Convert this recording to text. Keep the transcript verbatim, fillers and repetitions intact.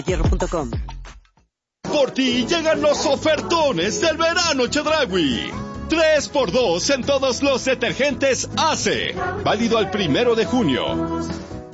hierro punto com. Por ti llegan los ofertones del verano Chedraui. tres por dos en todos los detergentes A C E. Válido al primero de junio.